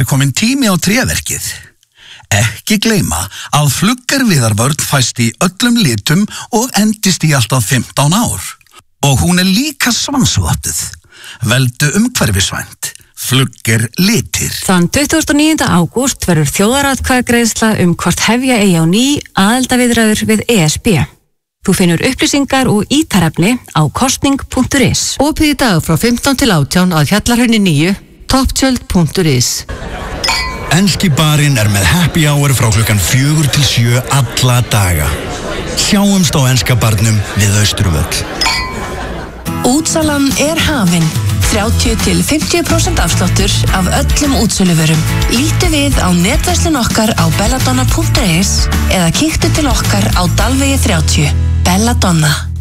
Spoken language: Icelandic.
kominn tími á tréverkið. Ekki gleyma að fluggerviðarvörn fæst í öllum litum og endist í alltaf 15 ár. Og hún líka svansvottuð. Veldu umhverfisvænt. Flugger litir. Þann 29. ágúst verður þjóðaratkvæðagreiðsla hvort hefja eigi á ný aðildarviðræður við ESB. Þú finnur upplýsingar og ítarefni á kosning.is. Opið í dag frá 15 til 18 að Hjallarhrauni 9, topptjöld.is. Enski barinn með happy hour frá klukkan 4 til 7 alla daga. Sjáumst á enska barnum við Austurvöll. Útsalan hafin. 30-50% afsláttur af öllum útsöluvörum. Lítu við á netverslun okkar á belladonna.is eða kíktu til okkar á Dalvegi 30. Belladonna.